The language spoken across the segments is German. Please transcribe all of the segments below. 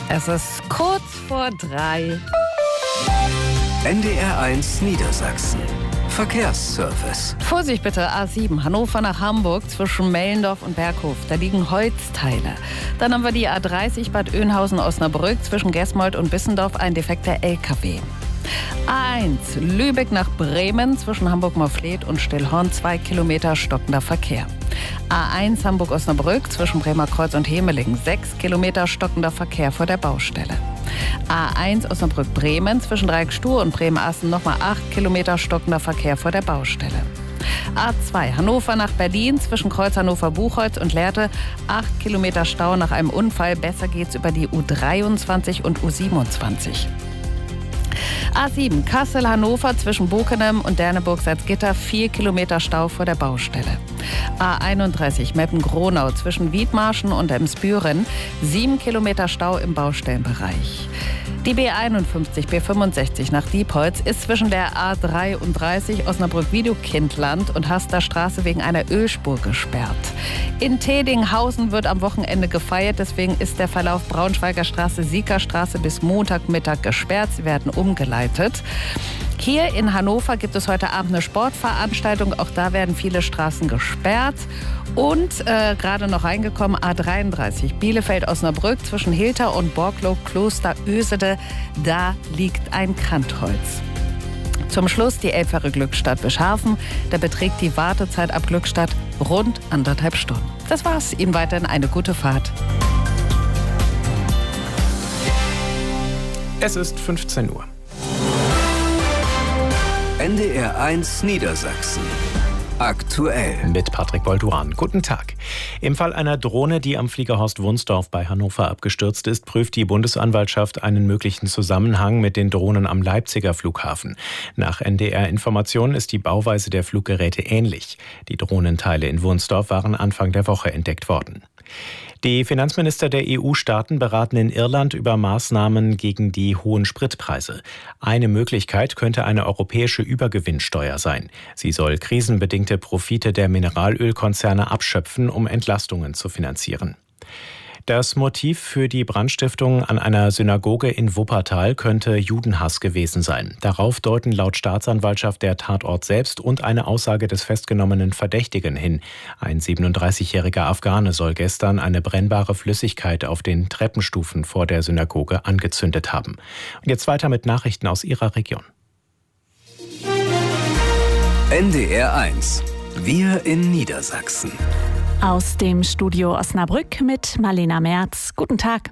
Es ist kurz vor 3. NDR1 Niedersachsen. Verkehrsservice. Vorsicht bitte, A7, Hannover nach Hamburg zwischen Mellendorf und Berghof. Da liegen Holzteile. Dann haben wir die A30 Bad Oeynhausen-Osnabrück zwischen Gesmold und Bissendorf, ein defekter LKW. A1 Lübeck nach Bremen zwischen Hamburg-Morfleet und Stillhorn, 2 Kilometer stockender Verkehr. A1 Hamburg-Osnabrück zwischen Bremer Kreuz und Hemeling, 6 Kilometer stockender Verkehr vor der Baustelle. A1 Osnabrück-Bremen zwischen Dreieck-Stuhr und Bremen-Assen nochmal 8 Kilometer stockender Verkehr vor der Baustelle. A2 Hannover nach Berlin zwischen Kreuz Hannover-Buchholz und Lehrte, 8 Kilometer Stau nach einem Unfall. Besser geht's über die U23 und U27. A7 Kassel-Hannover zwischen Bokenem und Derneburg-Salzgitter, 4 Kilometer Stau vor der Baustelle. A31 Meppen-Gronau zwischen Wiedmarschen und Emsbüren, 7 Kilometer Stau im Baustellenbereich. Die B51, B65 nach Diepholz ist zwischen der A33 Osnabrück-Wiedekindland und Haster Straße wegen einer Ölspur gesperrt. In Tedinghausen wird am Wochenende gefeiert, deswegen ist der Verlauf Braunschweiger Straße, Siegerstraße bis Montagmittag gesperrt. Sie werden umgeleitet. Hier in Hannover gibt es heute Abend eine Sportveranstaltung. Auch da werden viele Straßen gesperrt. Und gerade noch reingekommen, A33 Bielefeld-Osnabrück zwischen Hilter und Borklow-Kloster-Ösede. Da liegt ein Kantholz. Zum Schluss die Elbfähre Glückstadt Bischhafen. Da beträgt die Wartezeit ab Glückstadt rund 1,5 Stunden. Das war's. Ihnen weiterhin eine gute Fahrt. Es ist 15 Uhr. NDR1 Niedersachsen. Aktuell. Mit Patrick Bolduran. Guten Tag. Im Fall einer Drohne, die am Fliegerhorst Wunsdorf bei Hannover abgestürzt ist, prüft die Bundesanwaltschaft einen möglichen Zusammenhang mit den Drohnen am Leipziger Flughafen. Nach NDR-Informationen ist die Bauweise der Fluggeräte ähnlich. Die Drohnenteile in Wunsdorf waren Anfang der Woche entdeckt worden. Die Finanzminister der EU-Staaten beraten in Irland über Maßnahmen gegen die hohen Spritpreise. Eine Möglichkeit könnte eine europäische Übergewinnsteuer sein. Sie soll krisenbedingte Profite der Mineralölkonzerne abschöpfen, um Entlastungen zu finanzieren. Das Motiv für die Brandstiftung an einer Synagoge in Wuppertal könnte Judenhass gewesen sein. Darauf deuten laut Staatsanwaltschaft der Tatort selbst und eine Aussage des festgenommenen Verdächtigen hin. Ein 37-jähriger Afghane soll gestern eine brennbare Flüssigkeit auf den Treppenstufen vor der Synagoge angezündet haben. Und jetzt weiter mit Nachrichten aus Ihrer Region. NDR1. Wir in Niedersachsen. Aus dem Studio Osnabrück mit Marlena Merz. Guten Tag.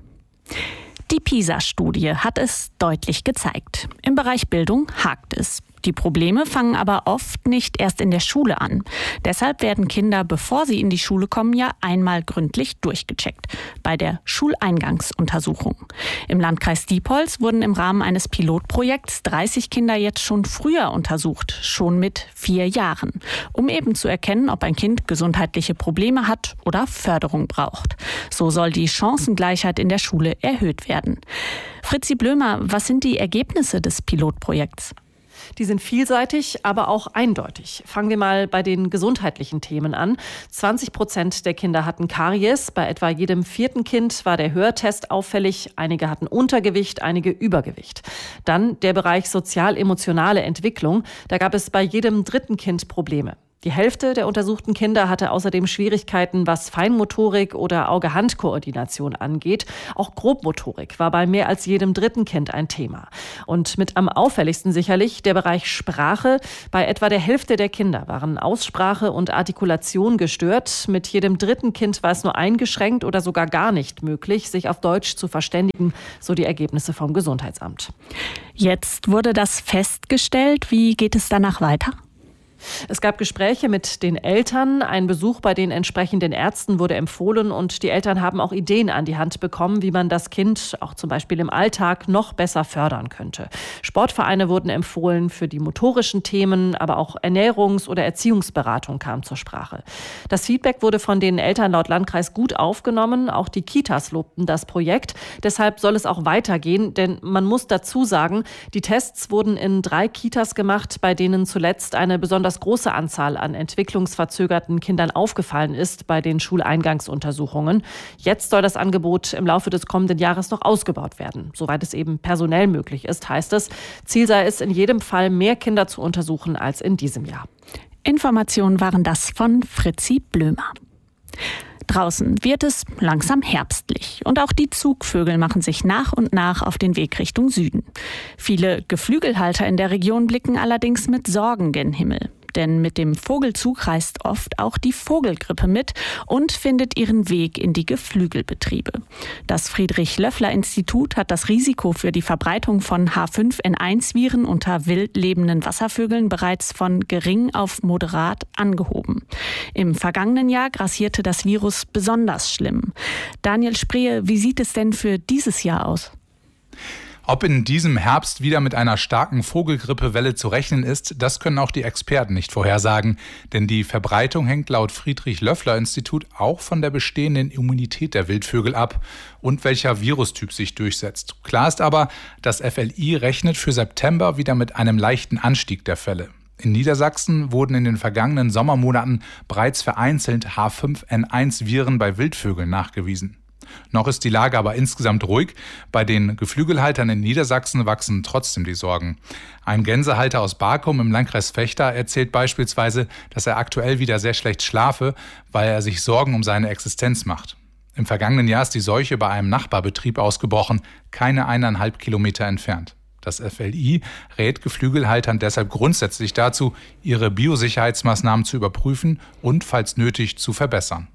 Die PISA-Studie hat es deutlich gezeigt. Im Bereich Bildung hakt es. Die Probleme fangen aber oft nicht erst in der Schule an. Deshalb werden Kinder, bevor sie in die Schule kommen, ja einmal gründlich durchgecheckt. Bei der Schuleingangsuntersuchung. Im Landkreis Diepholz wurden im Rahmen eines Pilotprojekts 30 Kinder jetzt schon früher untersucht, schon mit 4 Jahren. Um eben zu erkennen, ob ein Kind gesundheitliche Probleme hat oder Förderung braucht. So soll die Chancengleichheit in der Schule erhöht werden. Fritzi Blömer, was sind die Ergebnisse des Pilotprojekts? Die sind vielseitig, aber auch eindeutig. Fangen wir mal bei den gesundheitlichen Themen an. 20% der Kinder hatten Karies. Bei etwa jedem 4. Kind war der Hörtest auffällig. Einige hatten Untergewicht, einige Übergewicht. Dann der Bereich sozial-emotionale Entwicklung. Da gab es bei jedem 3. Kind Probleme. Die Hälfte der untersuchten Kinder hatte außerdem Schwierigkeiten, was Feinmotorik oder Auge-Hand-Koordination angeht. Auch Grobmotorik war bei mehr als jedem 3. Kind ein Thema. Und mit am auffälligsten sicherlich der Bereich Sprache. Bei etwa der Hälfte der Kinder waren Aussprache und Artikulation gestört. Mit jedem 3. Kind war es nur eingeschränkt oder sogar gar nicht möglich, sich auf Deutsch zu verständigen, so die Ergebnisse vom Gesundheitsamt. Jetzt wurde das festgestellt. Wie geht es danach weiter? Es gab Gespräche mit den Eltern, ein Besuch bei den entsprechenden Ärzten wurde empfohlen und die Eltern haben auch Ideen an die Hand bekommen, wie man das Kind auch zum Beispiel im Alltag noch besser fördern könnte. Sportvereine wurden empfohlen für die motorischen Themen, aber auch Ernährungs- oder Erziehungsberatung kam zur Sprache. Das Feedback wurde von den Eltern laut Landkreis gut aufgenommen, auch die Kitas lobten das Projekt. Deshalb soll es auch weitergehen, denn man muss dazu sagen, die Tests wurden in 3 Kitas gemacht, bei denen zuletzt eine besonders besonders große Anzahl an entwicklungsverzögerten Kindern aufgefallen ist bei den Schuleingangsuntersuchungen. Jetzt soll das Angebot im Laufe des kommenden Jahres noch ausgebaut werden. Soweit es eben personell möglich ist, heißt es. Ziel sei es, in jedem Fall mehr Kinder zu untersuchen als in diesem Jahr. Informationen waren das von Fritzi Blömer. Draußen wird es langsam herbstlich und auch die Zugvögel machen sich nach und nach auf den Weg Richtung Süden. Viele Geflügelhalter in der Region blicken allerdings mit Sorgen gen Himmel. Denn mit dem Vogelzug reist oft auch die Vogelgrippe mit und findet ihren Weg in die Geflügelbetriebe. Das Friedrich-Löffler-Institut hat das Risiko für die Verbreitung von H5N1-Viren unter wild lebenden Wasservögeln bereits von gering auf moderat angehoben. Im vergangenen Jahr grassierte das Virus besonders schlimm. Daniel Sprehe, wie sieht es denn für dieses Jahr aus? Ob in diesem Herbst wieder mit einer starken Vogelgrippewelle zu rechnen ist, das können auch die Experten nicht vorhersagen. Denn die Verbreitung hängt laut Friedrich-Löffler-Institut auch von der bestehenden Immunität der Wildvögel ab und welcher Virustyp sich durchsetzt. Klar ist aber, das FLI rechnet für September wieder mit einem leichten Anstieg der Fälle. In Niedersachsen wurden in den vergangenen Sommermonaten bereits vereinzelt H5N1-Viren bei Wildvögeln nachgewiesen. Noch ist die Lage aber insgesamt ruhig. Bei den Geflügelhaltern in Niedersachsen wachsen trotzdem die Sorgen. Ein Gänsehalter aus Barkum im Landkreis Vechta erzählt beispielsweise, dass er aktuell wieder sehr schlecht schlafe, weil er sich Sorgen um seine Existenz macht. Im vergangenen Jahr ist die Seuche bei einem Nachbarbetrieb ausgebrochen, keine 1,5 Kilometer entfernt. Das FLI rät Geflügelhaltern deshalb grundsätzlich dazu, ihre Biosicherheitsmaßnahmen zu überprüfen und, falls nötig, zu verbessern.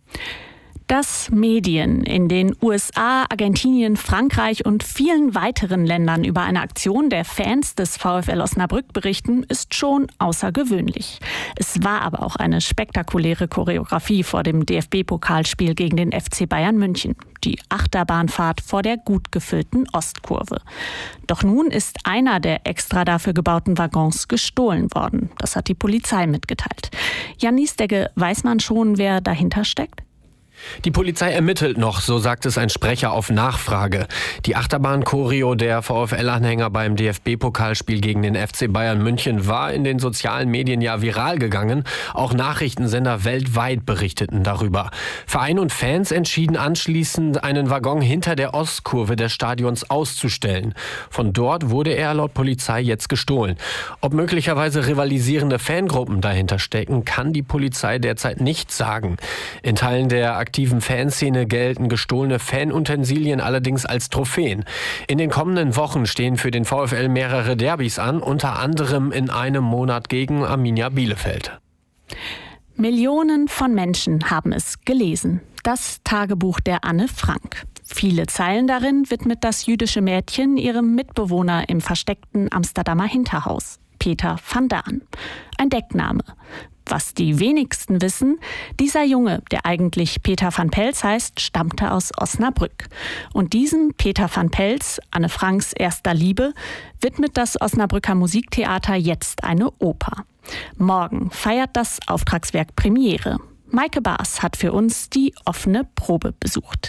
Dass Medien in den USA, Argentinien, Frankreich und vielen weiteren Ländern über eine Aktion der Fans des VfL Osnabrück berichten, ist schon außergewöhnlich. Es war aber auch eine spektakuläre Choreografie vor dem DFB-Pokalspiel gegen den FC Bayern München. Die Achterbahnfahrt vor der gut gefüllten Ostkurve. Doch nun ist einer der extra dafür gebauten Waggons gestohlen worden. Das hat die Polizei mitgeteilt. Jan Niesdegge, weiß man schon, wer dahinter steckt? Die Polizei ermittelt noch, so sagt es ein Sprecher auf Nachfrage. Die Achterbahn-Choreo der VfL-Anhänger beim DFB-Pokalspiel gegen den FC Bayern München war in den sozialen Medien ja viral gegangen. Auch Nachrichtensender weltweit berichteten darüber. Verein und Fans entschieden anschließend, einen Waggon hinter der Ostkurve des Stadions auszustellen. Von dort wurde er laut Polizei jetzt gestohlen. Ob möglicherweise rivalisierende Fangruppen dahinter stecken, kann die Polizei derzeit nicht sagen. In Teilen der aktiven Fanszene gelten gestohlene Fanutensilien allerdings als Trophäen. In den kommenden Wochen stehen für den VfL mehrere Derbys an, unter anderem in einem Monat gegen Arminia Bielefeld. Millionen von Menschen haben es gelesen. Das Tagebuch der Anne Frank. Viele Zeilen darin widmet das jüdische Mädchen ihrem Mitbewohner im versteckten Amsterdamer Hinterhaus, Peter van Daan. Ein Deckname. Was die wenigsten wissen, dieser Junge, der eigentlich Peter van Pelz heißt, stammte aus Osnabrück. Und diesem Peter van Pelz, Anne Franks erster Liebe, widmet das Osnabrücker Musiktheater jetzt eine Oper. Morgen feiert das Auftragswerk Premiere. Maike Baas hat für uns die offene Probe besucht.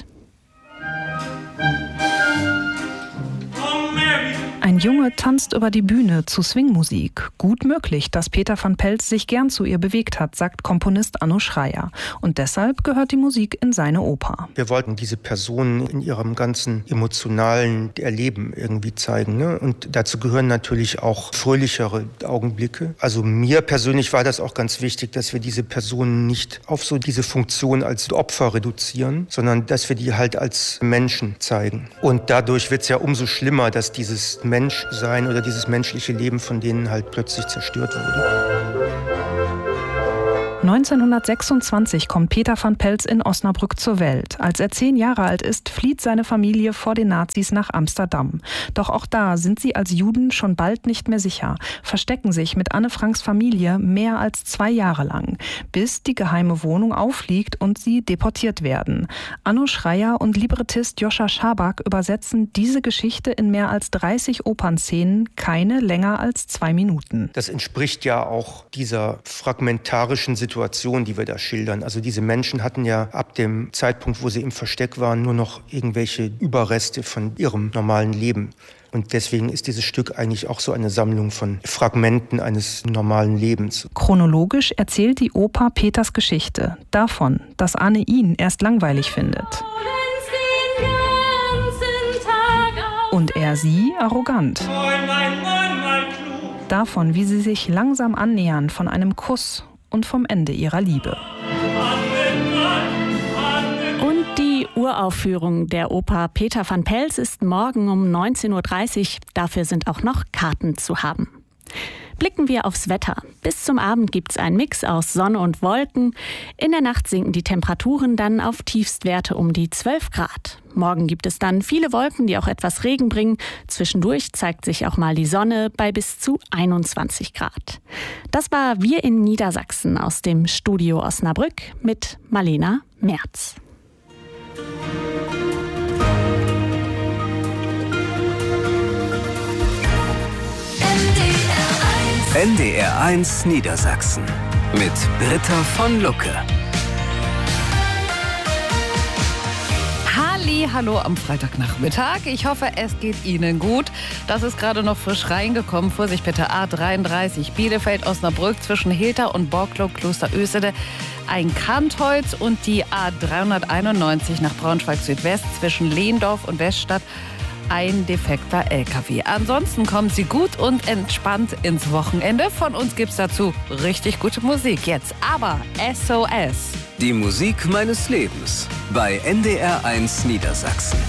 Ein Junge tanzt über die Bühne zu Swingmusik. Gut möglich, dass Peter van Pelz sich gern zu ihr bewegt hat, sagt Komponist Anno Schreier. Und deshalb gehört die Musik in seine Oper. Wir wollten diese Person in ihrem ganzen emotionalen Erleben irgendwie zeigen, ne? Und dazu gehören natürlich auch fröhlichere Augenblicke. Also mir persönlich war das auch ganz wichtig, dass wir diese Person nicht auf so diese Funktion als Opfer reduzieren, sondern dass wir die halt als Menschen zeigen. Und dadurch wird es ja umso schlimmer, dass dieses Menschsein oder dieses menschliche Leben von denen halt plötzlich zerstört wurde. 1926 kommt Peter van Pelz in Osnabrück zur Welt. Als er 10 Jahre alt ist, flieht seine Familie vor den Nazis nach Amsterdam. Doch auch da sind sie als Juden schon bald nicht mehr sicher, verstecken sich mit Anne Franks Familie mehr als 2 Jahre lang, bis die geheime Wohnung auffliegt und sie deportiert werden. Anno Schreier und Librettist Joscha Schabak übersetzen diese Geschichte in mehr als 30 Opernszenen, keine länger als 2 Minuten. Das entspricht ja auch dieser fragmentarischen Situation, die wir da schildern. Also diese Menschen hatten ja ab dem Zeitpunkt, wo sie im Versteck waren, nur noch irgendwelche Überreste von ihrem normalen Leben. Und deswegen ist dieses Stück eigentlich auch so eine Sammlung von Fragmenten eines normalen Lebens. Chronologisch erzählt die Oper Peters Geschichte davon, dass Anne ihn erst langweilig findet. Und er sie arrogant. Davon, wie sie sich langsam annähern von einem Kuss und vom Ende ihrer Liebe. Und die Uraufführung der Oper Peter van Pels ist morgen um 19.30 Uhr. Dafür sind auch noch Karten zu haben. Blicken wir aufs Wetter. Bis zum Abend gibt es einen Mix aus Sonne und Wolken. In der Nacht sinken die Temperaturen dann auf Tiefstwerte um die 12 Grad. Morgen gibt es dann viele Wolken, die auch etwas Regen bringen. Zwischendurch zeigt sich auch mal die Sonne bei bis zu 21 Grad. Das war Wir in Niedersachsen aus dem Studio Osnabrück mit Malena Merz. NDR 1 Niedersachsen mit Britta von Lucke. Hallo am Freitagnachmittag. Ich hoffe, es geht Ihnen gut. Das ist gerade noch frisch reingekommen. Vorsicht bitte, A33 Bielefeld-Osnabrück zwischen Hilter und Borklow-Kloster Ösede. Ein Kantholz und die A391 nach Braunschweig-Südwest zwischen Lehndorf und Weststadt. Ein defekter LKW. Ansonsten kommen Sie gut und entspannt ins Wochenende. Von uns gibt's dazu richtig gute Musik. Jetzt aber SOS. Die Musik meines Lebens bei NDR 1 Niedersachsen.